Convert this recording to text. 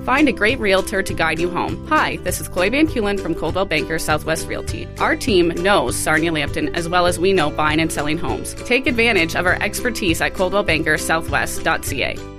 Find a great realtor to guide you home. Hi, this is Chloe Van Kulen from Coldwell Banker Southwest Realty. Our team knows Sarnia-Lambton as well as we know buying and selling homes. Take advantage of our expertise at coldwellbankersouthwest.ca.